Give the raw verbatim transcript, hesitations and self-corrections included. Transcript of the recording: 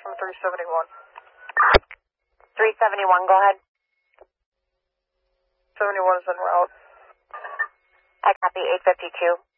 from three seventy-one. three seventy-one, go ahead. seventy-one is en route. I copy eight fifty-two.